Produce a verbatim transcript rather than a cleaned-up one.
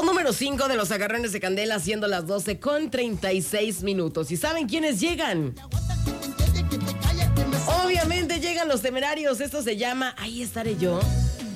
Top número cinco de los agarrones de Candela, siendo las doce con treinta y seis minutos. ¿Y saben quiénes llegan? Obviamente llegan los Temerarios. Esto se llama Ahí estaré yo.